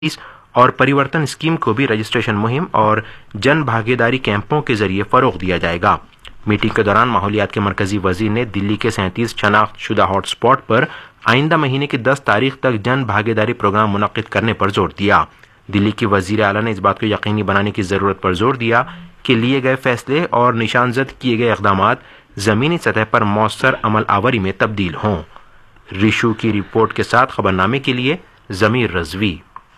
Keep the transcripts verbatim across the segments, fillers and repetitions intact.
और परिवर्तन स्कीम को भी रजिस्ट्रेशन मुहिम और जन भागीदारी कैंपों के जरिए फरोग दिया जाएगा। मीटिंग के दौरान माहौलियात के मरकजी वजीर ने दिल्ली के सैंतीस शनाख्त शुदा हॉट स्पॉट पर आइंदा महीने की दस तारीख तक जन भागीदारी प्रोग्राम मुनक्किद करने पर जोर दिया। दिल्ली की वजीर आला ने इस बात को यकीनी बनाने की जरूरत पर जोर दिया कि लिए गए फैसले और निशानजद किए गए इक़दाम जमीनी सतह पर मौसर अमल आवरी में तब्दील हों। रिशु की रिपोर्ट के साथ खबरनामे के लिए जमीर रजवी।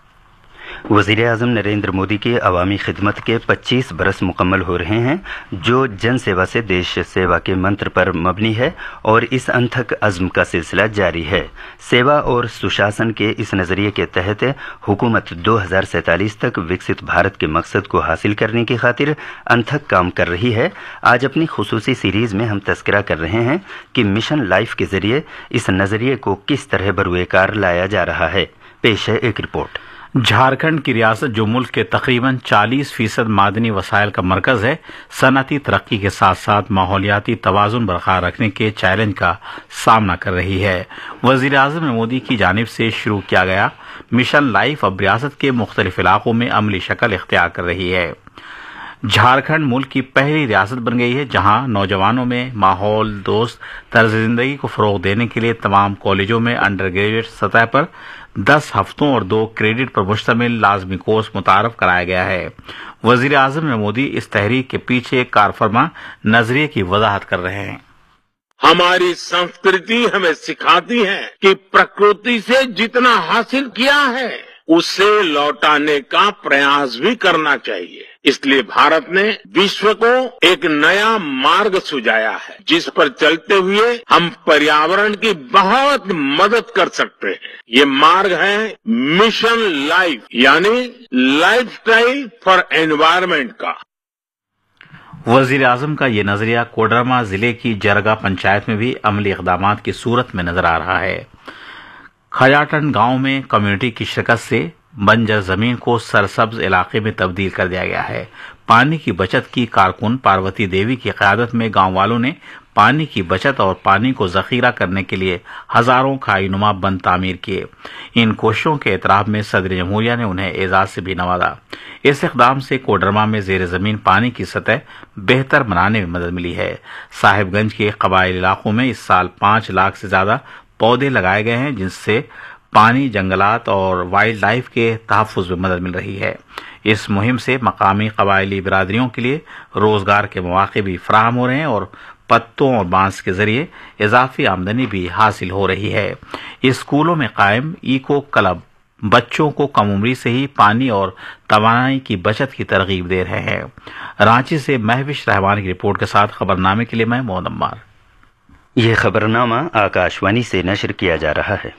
वज़ीर आज़म नरेंद्र मोदी के अवामी खिदमत के पच्चीस बरस मुकम्मल हो रहे हैं, जो जन सेवा से देश सेवा के मंत्र पर मबनी है और इस अनथक अज़्म का सिलसिला जारी है। सेवा और सुशासन के इस नज़रिए के तहत हुकूमत दो हज़ार सैंतालीस तक विकसित भारत के मकसद को हासिल करने की खातिर अनथक काम कर रही है। आज अपनी खुसूसी सीरीज़ में हम तस्करा कर रहे हैं कि मिशन लाइफ के ज़रिए इस नज़रिए को किस तरह बरूएकार लाया जा रहा है। पेश है एक रिपोर्ट। झारखंड की रियासत, जो मुल्क के तकरीबन चालीस फीसद मादनी वसाइल का मरकज़ है, सनअती तरक्की के साथ साथ माहौलियाती तवाज़ुन बरकरार रखने के चैलेंज का सामना कर रही है। वज़ीर आज़म मोदी की जानिब से शुरू किया गया मिशन लाइफ अब रियासत के मुख्तलिफ इलाकों में अमली शक्ल इख्तियार कर रही है। झारखंड मुल्क की पहली रियासत बन गई है जहां नौजवानों में माहौल दोस्त तर्ज ज़िंदगी को फ़रोग़ देने के लिए तमाम कॉलेजों में अंडर ग्रेजुएट सतह पर दस हफ्तों और दो क्रेडिट पर मुश्तमिल लाजमी कोर्स मुतारफ कराया गया है। वज़ीर आज़म मोदी इस तहरीक के पीछे कारफरमा नजरिए की वजाहत कर रहे हैं। हमारी संस्कृति हमें सिखाती है कि प्रकृति से जितना हासिल किया है उसे लौटाने का प्रयास भी करना चाहिए। इसलिए भारत ने विश्व को एक नया मार्ग सुझाया है, जिस पर चलते हुए हम पर्यावरण की बहुत मदद कर सकते हैं। ये मार्ग है मिशन लाइफ, यानी लाइफस्टाइल फॉर एनवायरनमेंट का। वज़ीर आज़म का ये नजरिया कोडरमा जिले की जरगा पंचायत में भी अमली इक़दामात की सूरत में नजर आ रहा है। खजाटन गांव में कम्युनिटी की शिरकत से बंजर जमीन को सरसब्ज इलाके में तब्दील कर दिया गया है। पानी की बचत की कारकुन पार्वती देवी की क़यादत में गांव वालों ने पानी की बचत और पानी को जखीरा करने के लिए हजारों खाईनुमा बंद तामीर किए। इन कोशिशों के एतराफ़ में सदर जमहूरिया ने उन्हें एजाज से भी नवाजा। इस इक़दाम से कोडरमा में जेर ज़मीन पानी की सतह बेहतर बनाने में मदद मिली है। साहिबगंज के कबाइल इलाकों में इस साल पांच लाख से ज्यादा पौधे लगाए गए हैं, जिनसे पानी, जंगलात और वाइल्ड लाइफ के तहफ़्फ़ुज़ में मदद मिल रही है। इस मुहिम से मकामी कबायली बिरादरियों के लिए रोजगार के मौके भी फराहम हो रहे हैं और पत्तों और बांस के जरिए इजाफी आमदनी भी हासिल हो रही है। स्कूलों में कायम इको क्लब बच्चों को कम उम्री से ही पानी और तवानाई की बचत की तरगीब दे रहे हैं। रांची से महविश रहमान की रिपोर्ट के साथ खबरनामे के लिए मैं मोहम्मद अम्मार। यह खबरनामा आकाशवाणी से नशर किया जा रहा है।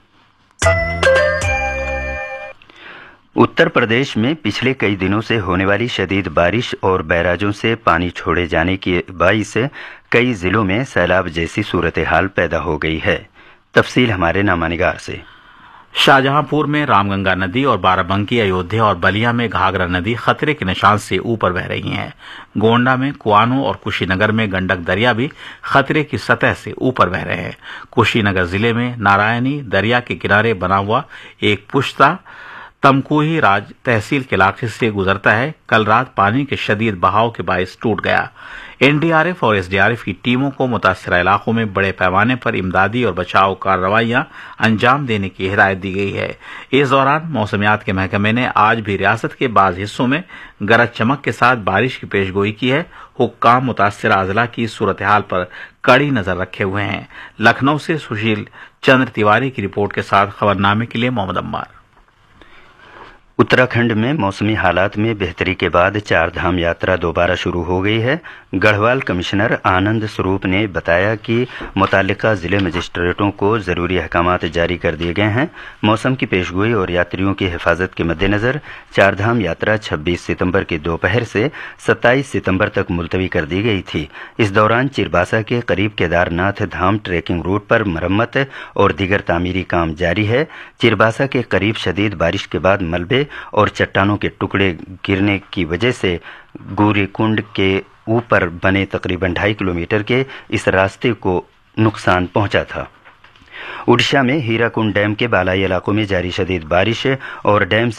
उत्तर प्रदेश में पिछले कई दिनों से होने वाली शदीद बारिश और बैराजों से पानी छोड़े जाने के बाइस कई जिलों में सैलाब जैसी सूरत हाल पैदा हो गई है। तफसील हमारे नामानिगार से। शाहजहांपुर में रामगंगा नदी और बाराबंकी, अयोध्या और बलिया में घाघरा नदी खतरे के निशान से ऊपर बह रही हैं। गोंडा में कुआनो और कुशीनगर में गंडक दरिया भी खतरे की सतह से ऊपर बह रहे हैं। कुशीनगर जिले में नारायणी दरिया के किनारे बना हुआ एक पुश्ता तमकुही राज तहसील के इलाके से गुजरता है। कल रात पानी के शदीद बहाव के बायस टूट गया। एनडीआरएफ और एसडीआरएफ की टीमों को मुतासरा इलाकों में बड़े पैमाने पर इमदादी और बचाव कार्रवाइयां अंजाम देने की हिदायत दी गई है। इस दौरान मौसमियात के महकमे ने आज भी रियासत के बाज़ हिस्सों में गरज चमक के साथ बारिश की पेशगोई की है। हुक्काम मुतासरा अजला की सूरत हाल पर कड़ी नजर रखे हुए हैं। लखनऊ से सुशील चंद्र तिवारी की रिपोर्ट के साथ खबरनामे के लिए मोहम्मद अम्मार। उत्तराखंड में मौसमी हालात में बेहतरी के बाद चार धाम यात्रा दोबारा शुरू हो गई है। गढ़वाल कमिश्नर आनंद स्वरूप ने बताया कि मुतालिका जिले मजिस्ट्रेटों को जरूरी अहकामात जारी कर दिए गए हैं। मौसम की पेशगोई और यात्रियों की हिफाजत के मद्देनजर चार धाम यात्रा छब्बीस सितंबर की दोपहर से सत्ताईस सितंबर तक मुलतवी कर दी गई थी। इस दौरान चिरबासा के करीब केदारनाथ धाम ट्रैकिंग रूट पर मरम्मत और दीगर तामीरी काम जारी है। चिरबासा के करीब शदीद बारिश के बाद मलबे और चट्टानों के टुकड़े गिरने की वजह से गौरीकुंड के ऊपर बने तकरीबन ढाई किलोमीटर के इस रास्ते को नुकसान पहुंचा था। ओडिशा में हीराकुंड डैम के बालाई इलाकों में जारी शदीद बारिश और डैम